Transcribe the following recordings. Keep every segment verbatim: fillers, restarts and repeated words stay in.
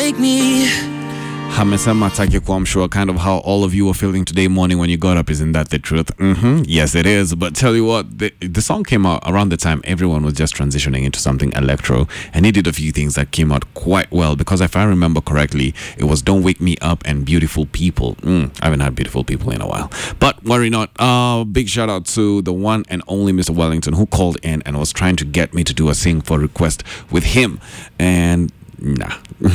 wake me. Hamesema take kuamshua, kind of how all of you were feeling today morning when you got up. Isn't that the truth? Mm-hmm. Yes, it is. But tell you what, the, the song came out around the time everyone was just transitioning into something electro, and he did a few things that came out quite well, because if I remember correctly, it was Don't Wake Me Up and Beautiful People. Mm, I haven't had Beautiful People in a while. But worry not. Uh, big shout out to the one and only Mister Wellington, who called in and was trying to get me to do a sing for request with him. And nah,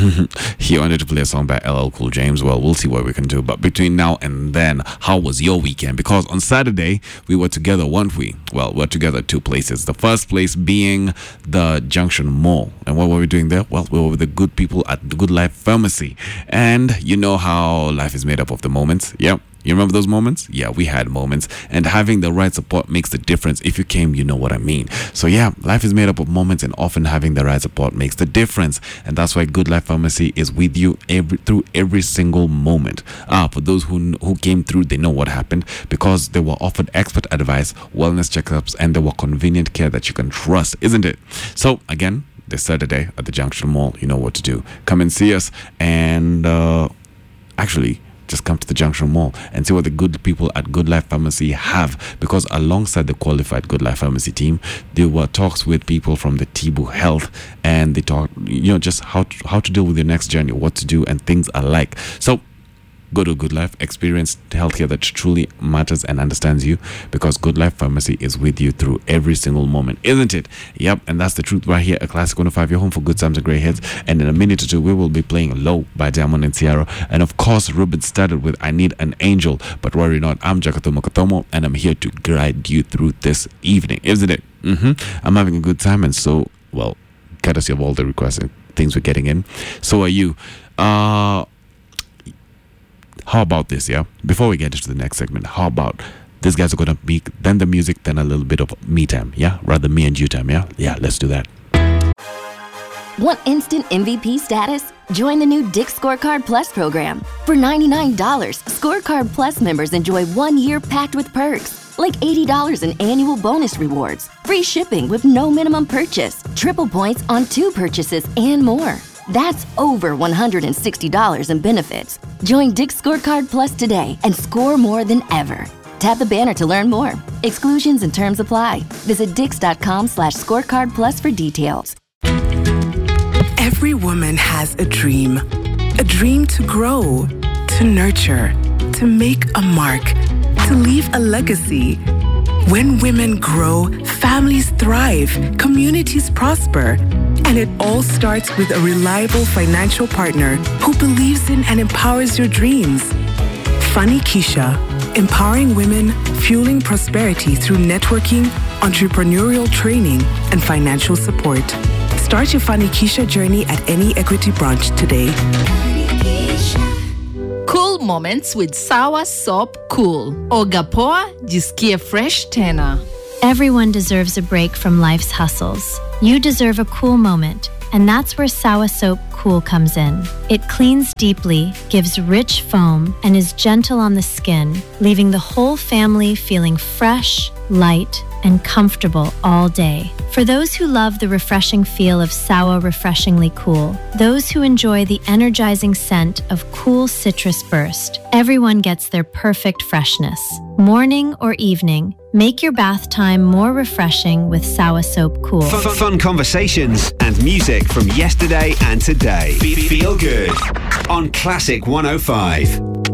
he wanted to play a song by L L Cool James. Well, we'll see what we can do. But between now and then, how was your weekend? Because on Saturday, we were together, weren't we? Well, we're together at two places. The first place being the Junction Mall. And what were we doing there? Well, we were with the good people at the Good Life Pharmacy. And you know how life is made up of the moments. Yep. You remember those moments? Yeah, we had moments. And having the right support makes the difference. If you came, you know what I mean. So yeah, life is made up of moments, and often having the right support makes the difference. And that's why Good Life Pharmacy is with you every through every single moment. Ah, for those who who came through, they know what happened, because they were offered expert advice, wellness checkups, and they were convenient care that you can trust, isn't it? So again, this Saturday at the Junction Mall, you know what to do. Come and see us, and uh, actually, just come to the Junction Mall and see what the good people at Good Life Pharmacy have, because alongside the qualified Good Life Pharmacy team, there were talks with people from the Tibu Health, and they talk, you know, just how to, how to deal with your next journey, what to do, and things alike. So go to Good Life, experience healthcare that truly matters and understands you, because Good Life Pharmacy is with you through every single moment, isn't it? Yep, and that's the truth right here at Classic one oh five, your home for good times and great hits. And in a minute or two, we will be playing Low by Diamond and Ciara. And of course, Ruben started with I Need an Angel. But worry not, I'm Jakatomo Katomo, and I'm here to guide you through this evening, isn't it? Mm-hmm. I'm having a good time, and so, well, courtesy of all the requests and things we're getting in, so are you. Uh... How about this, yeah? Before we get into the next segment, how about these guys are going to be, then the music, then a little bit of me time, yeah? Rather me and you time, yeah? Yeah, let's do that. Want instant M V P status? Join the new Dick's Scorecard Plus program. For ninety-nine dollars, Scorecard Plus members enjoy one year packed with perks, like eighty dollars in annual bonus rewards, free shipping with no minimum purchase, triple points on two purchases, and more. That's over one hundred sixty dollars in benefits. Join Dick's Scorecard Plus today and score more than ever. Tap the banner to learn more. Exclusions and terms apply. Visit dix.com slash scorecard plus for details. Every woman has a dream. A dream to grow, to nurture, to make a mark, to leave a legacy. When women grow, families thrive, communities prosper. And it all starts with a reliable financial partner who believes in and empowers your dreams. Funny Keisha, empowering women, fueling prosperity through networking, entrepreneurial training, and financial support. Start your Funny Keisha journey at any Equity branch today. Cool moments with Sawa Soap Cool. Ogapoa, jisikie fresh tena. Everyone deserves a break from life's hustles. You deserve a cool moment, and that's where Sawa Soap Cool comes in. It cleans deeply, gives rich foam, and is gentle on the skin, leaving the whole family feeling fresh, light, and comfortable all day. For those who love the refreshing feel of Sawa Refreshingly Cool, those who enjoy the energizing scent of Cool Citrus Burst, everyone gets their perfect freshness. Morning or evening, make your bath time more refreshing with Sawa Soap Cool. Fun, fun conversations and music from yesterday and today. Feel good on Classic one oh five.